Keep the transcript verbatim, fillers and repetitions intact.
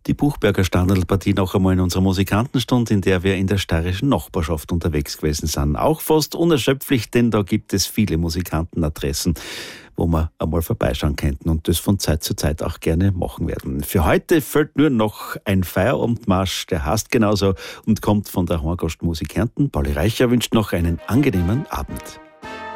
Die Buchberger Standardpartie noch einmal in unserer Musikantenstunde, in der wir in der steirischen Nachbarschaft unterwegs gewesen sind. Auch fast unerschöpflich, denn da gibt es viele Musikantenadressen, wo wir einmal vorbeischauen könnten und das von Zeit zu Zeit auch gerne machen werden. Für heute fällt nur noch ein Feierabendmarsch, der heißt genauso und kommt von der Horngastmusik Kärnten. Pauli Reicher wünscht noch einen angenehmen Abend.